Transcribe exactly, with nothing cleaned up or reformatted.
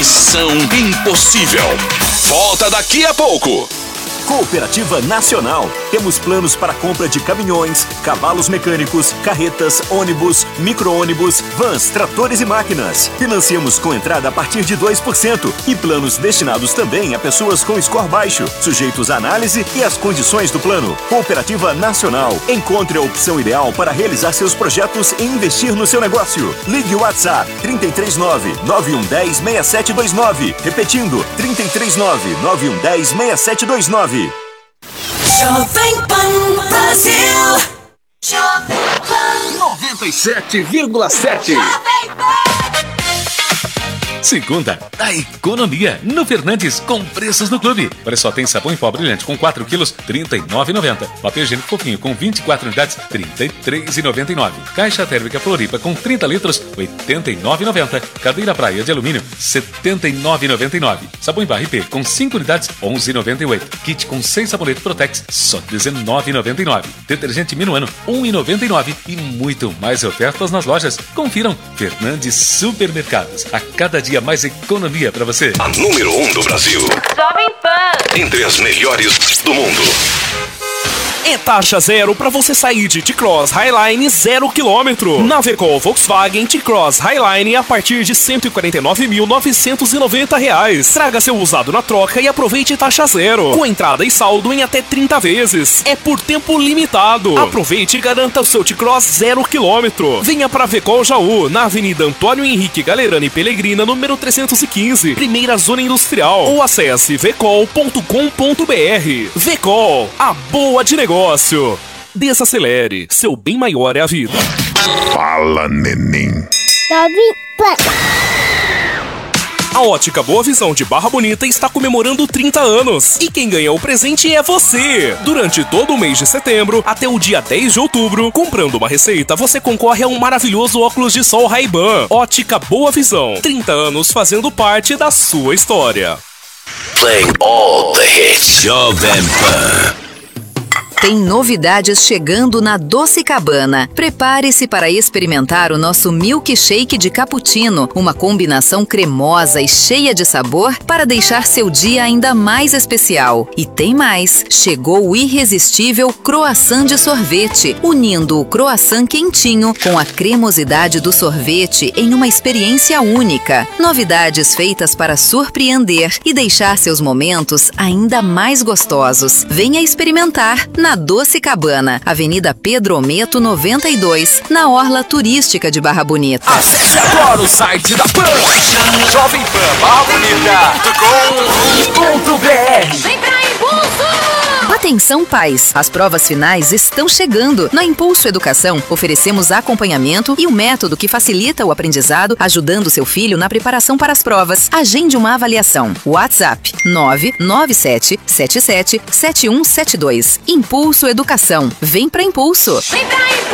Missão Impossível. Volta daqui a pouco. Cooperativa Nacional. Temos planos para compra de caminhões, cavalos mecânicos, carretas, ônibus, micro-ônibus, vans, tratores e máquinas. Financiamos com entrada a partir de dois por cento e planos destinados também a pessoas com score baixo, sujeitos à análise e às condições do plano. Cooperativa Nacional. Encontre a opção ideal para realizar seus projetos e investir no seu negócio. Ligue o WhatsApp trinta e três nove, nove um um zero, seis sete dois nove. Repetindo, trinta e três nove, nove um um zero, seis sete dois nove. Jovem Pan Brasil. Jovem Pan noventa e sete vírgula sete. Segunda da economia no Fernandes com preços no clube. Olha só, tem sabão em pó brilhante com quatro quilos, trinta e nove reais e noventa centavos. Papel higiênico fofinho com vinte e quatro unidades, trinta e três reais e noventa e nove centavos. Caixa térmica Floripa com trinta litros, oitenta e nove reais e noventa centavos. Cadeira praia de alumínio, setenta e nove reais e noventa e nove centavos. Sabão em barra I P com cinco unidades, onze reais e noventa e oito centavos. Kit com seis sabonetes Protex, só dezenove reais e noventa e nove centavos. Detergente Minuano, um real e noventa e nove centavos. E muito mais ofertas nas lojas. Confiram. Fernandes Supermercados. A cada dia mais economia pra você. A número um do Brasil. Jovem Pan. Entre as melhores do mundo. É taxa zero para você sair de T-Cross Highline zero quilômetro. Na Vecol Volkswagen T-Cross Highline a partir de cento e quarenta e nove mil novecentos e noventa reais. Traga seu usado na troca e aproveite taxa zero. Com entrada e saldo em até trinta vezes. É por tempo limitado. Aproveite e garanta o seu T-Cross zero quilômetro. Venha para Vecol Jaú, na Avenida Antônio Henrique Galerani Pelegrina, número trezentos e quinze, primeira zona industrial. Ou acesse vecol ponto com ponto br. Vecol, a boa de negócio. Desacelere, seu bem maior é a vida. Fala, neném. Jovem Pan. A Ótica Boa Visão de Barra Bonita está comemorando trinta anos. E quem ganha o presente é você! Durante todo o mês de setembro, até o dia dez de outubro, comprando uma receita, você concorre a um maravilhoso óculos de sol Ray-Ban. Ótica Boa Visão. trinta anos fazendo parte da sua história. Playing all the hits. Jovem Pan. Tem novidades chegando na Doce Cabana. Prepare-se para experimentar o nosso milkshake de cappuccino, uma combinação cremosa e cheia de sabor para deixar seu dia ainda mais especial. E tem mais! Chegou o irresistível croissant de sorvete, unindo o croissant quentinho com a cremosidade do sorvete em uma experiência única. Novidades feitas para surpreender e deixar seus momentos ainda mais gostosos. Venha experimentar na Doce Cabana, Avenida Pedro Ometo noventa e dois, na Orla Turística de Barra Bonita. Acesse agora o site da Pan, jovem pan barra bonita ponto com ponto br. Vem pra Impulso! Atenção, pais! As provas finais estão chegando. Na Impulso Educação, oferecemos acompanhamento e um método que facilita o aprendizado, ajudando seu filho na preparação para as provas. Agende uma avaliação. WhatsApp nove nove sete sete sete sete um sete dois. Impulso Educação. Vem pra Impulso! Vem pra Impulso!